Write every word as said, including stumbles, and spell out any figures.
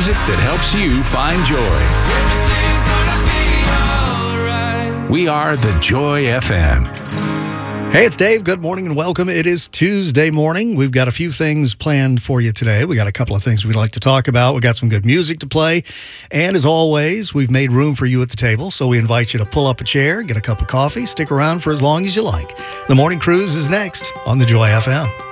music that helps you find joy. We are the Joy F M. Hey, it's Dave. Good morning and welcome. It is Tuesday morning. We've got a few things planned for you today. We got a couple of things we'd like to talk about. We got some good music to play. And as always, we've made room for you at the table. So we invite you to pull up a chair, get a cup of coffee, stick around for as long as you like. The Morning Cruise is next on the Joy F M.